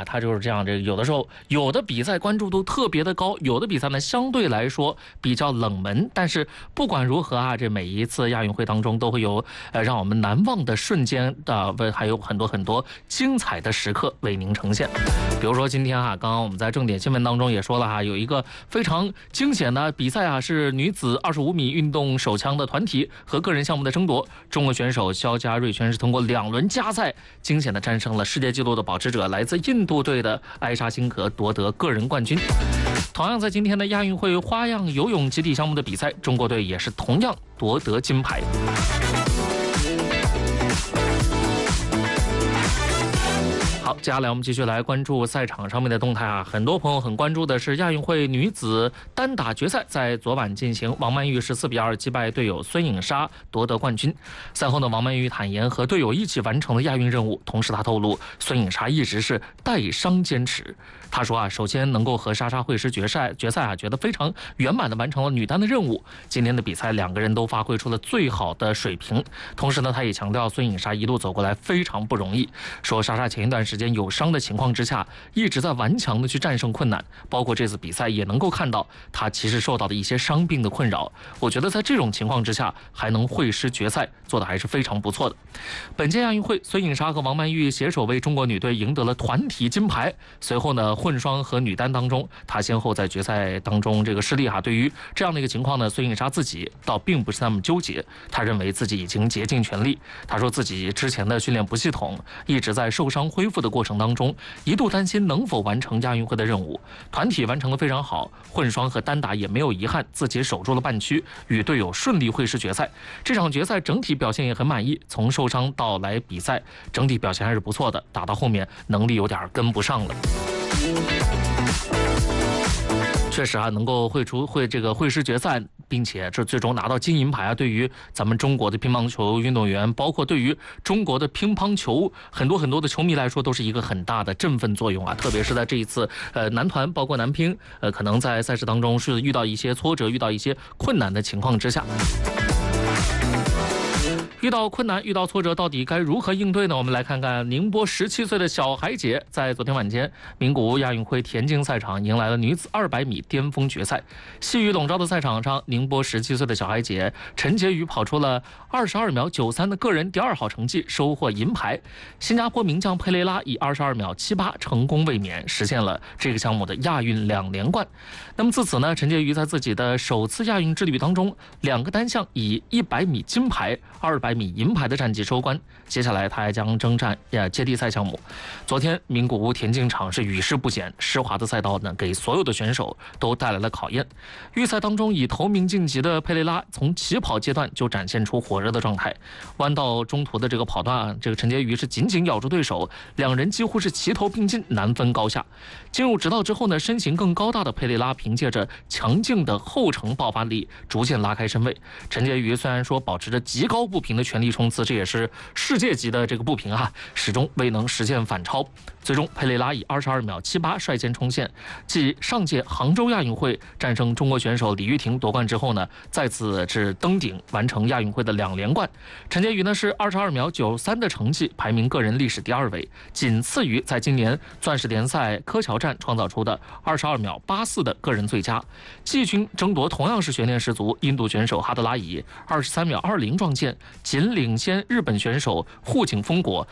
它就是这样，这有的时候有的比赛关注度特别的高，有的比赛呢相对来说比较冷门。但是不管如何啊，这每一次亚运会当中都会有让我们难忘的瞬间还有很多精彩的时刻为您呈现。比如说今天啊，刚刚我们在正点新闻当中也说了哈，有一个非常惊险的比赛啊，是女子25米运动手枪的团体和个人项目的争夺。中国选手肖佳瑞全是通过2轮加赛，惊险的战胜了世界纪录的保持者来自印度队的艾莎辛格，夺得个人冠军。同样在今天的亚运会花样游泳集体项目的比赛，中国队也是同样夺得金牌。好，接下来我们继续来关注赛场上面的动态啊。很多朋友很关注的是亚运会女子单打决赛在昨晚进行，王曼玉14比2击败队友孙颖莎夺得冠军。赛后呢，王曼玉坦言和队友一起完成了亚运任务，同时她透露孙颖莎一直是带伤坚持。她说啊，首先能够和莎莎会师决赛啊，觉得非常圆满的完成了女单的任务。今天的比赛两个人都发挥出了最好的水平，同时呢，她也强调孙颖莎一路走过来非常不容易，说莎莎前一段时间有伤的情况之下，一直在顽强的去战胜困难，包括这次比赛也能够看到她其实受到的一些伤病的困扰。我觉得在这种情况之下还能会师决赛，做的还是非常不错的。本届亚运会，孙颖莎和王曼玉携手为中国女队赢得了团体金牌。随后呢，混双和女单当中，她先后在决赛当中这个失利哈。对于这样的一个情况呢，孙颖莎自己倒并不是那么纠结，她认为自己已经竭尽全力。她说自己之前的训练不系统，一直在受伤恢复的过程当中，一度担心能否完成亚运会的任务。团体完成得非常好，混双和单打也没有遗憾，自己守住了半区，与队友顺利会师决赛。这场决赛整体表现也很满意，从受伤到来比赛，整体表现还是不错的。打到后面能力有点跟不上了。确实啊，能够会师决赛，并且这最终拿到金银牌啊，对于咱们中国的乒乓球运动员，包括对于中国的乒乓球很多的球迷来说，都是一个很大的振奋作用啊。特别是在这一次男团包括男乒可能在赛事当中是遇到一些挫折，遇到一些困难的情况之下。遇到困难，遇到挫折，到底该如何应对呢？我们来看看宁波17岁的小海姐，在昨天晚间，名古屋亚运会田径赛场迎来了女子200米巅峰决赛。细雨笼罩的赛场上，宁波17岁的小海姐陈洁瑜跑出了22秒93的个人第2好成绩，收获银牌。新加坡名将佩雷拉以22秒78成功卫冕，实现了这个项目的亚运2连冠。那么自此呢，陈洁瑜在自己的首次亚运之旅当中，2个单项以100米金牌、200米银牌的战绩收官。接下来他还将征战接力赛项目。昨天名古屋田径场是雨势不鲜，湿滑的赛道呢，给所有的选手都带来了考验。预赛当中以头名晋级的佩雷拉，从起跑阶段就展现出火热的状态。弯道中途的这个跑段，这个陈洁瑜是紧紧咬住对手，两人几乎是齐头并进，难分高下。进入直道之后呢，身形更高大的佩雷拉凭借着强劲的后程爆发力，逐渐拉开身位。陈洁瑜虽然说保持着极高步频的全力冲刺，这也是世界级的这个步频啊，始终未能实现反超。最终佩雷拉以22秒78率先冲线，继上届杭州亚运会战胜中国选手李玉婷夺冠之后呢，再次是登顶完成亚运会的2连冠。陈洁瑜呢是22秒93的成绩，排名个人历史第2位，仅次于在今年钻石联赛柯桥站创造出的22秒84的个人最佳。季军争夺同样是悬念十足，印度选手哈德拉以23秒20撞线，仅领先日本选手户井丰果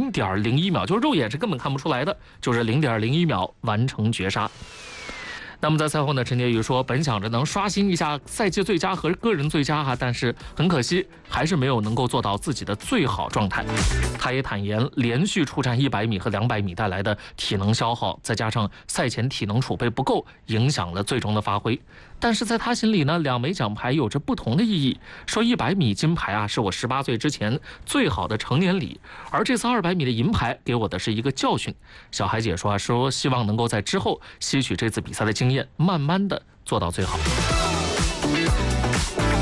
0.01秒，就是肉眼是根本看不出来的，就是0.01秒完成绝杀。那么在赛后呢，陈洁瑜说本想着能刷新一下赛季最佳和个人最佳但是很可惜还是没有能够做到自己的最好状态。他也坦言，连续出战100米和200米带来的体能消耗，再加上赛前体能储备不够，影响了最终的发挥。但是在他心里呢，2枚奖牌有着不同的意义。说100米金牌是我18岁之前最好的成年礼，而这次200米的银牌给我的是一个教训。小海姐说希望能够在之后吸取这次比赛的经验，慢慢的做到最好。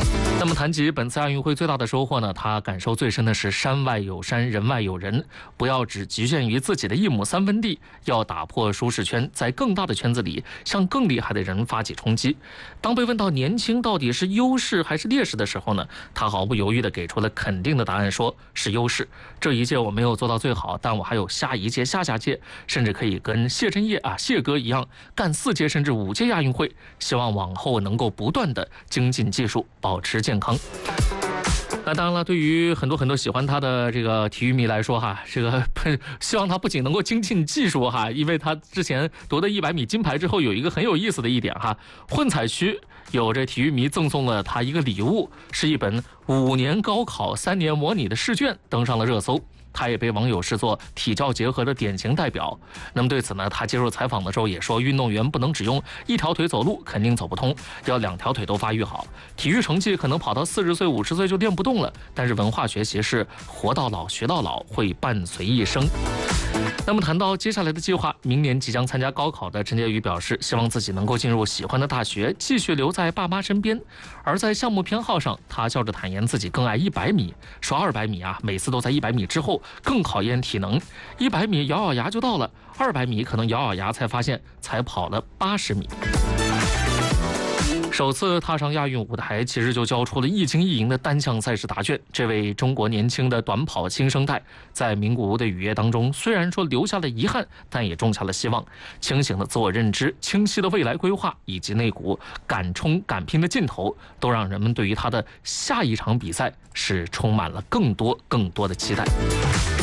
那么谈及本次亚运会最大的收获呢，他感受最深的是山外有山，人外有人，不要只局限于自己的1亩3分地，要打破舒适圈，在更大的圈子里向更厉害的人发起冲击。当被问到年轻到底是优势还是劣势的时候呢，他毫不犹豫地给出了肯定的答案，说是优势。这一届我没有做到最好，但我还有下一届、下下届，甚至可以跟谢震业谢哥一样干4届甚至5届亚运会。希望往后能够不断的精进技术，保持健康。那当然了，对于很多喜欢他的这个体育迷来说这个希望他不仅能够精进技术因为他之前夺得100米金牌之后，有一个很有意思的一点混采区有这体育迷赠送了他一个礼物，是一本5年高考3年模拟的试卷，登上了热搜。他也被网友视作体教结合的典型代表。那么对此呢，他接受采访的时候也说，运动员不能只用1条腿走路，肯定走不通，要2条腿都发育好。体育成绩可能跑到40岁、50岁就练不动了，但是文化学习是活到老学到老，会伴随一生。那么谈到接下来的计划，明年即将参加高考的陈洁宇表示，希望自己能够进入喜欢的大学，继续留在爸妈身边。而在项目偏好上，他笑着坦言自己更爱100米，说200米每次都在100米之后更考验体能，100米咬咬牙就到了，200米可能咬咬牙才发现才跑了80米。首次踏上亚运舞台，其实就交出了一金一银的单项赛事答卷。这位中国年轻的短跑新生代，在名古屋的雨夜当中，虽然说留下了遗憾，但也种下了希望。清醒的自我认知、清晰的未来规划，以及那股敢冲敢拼的劲头，都让人们对于他的下一场比赛是充满了更多的期待。